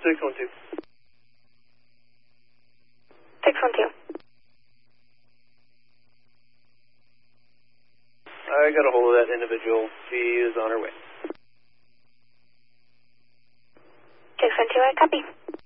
612. 612. I got a hold of that individual. She is on her way. 612, I copy.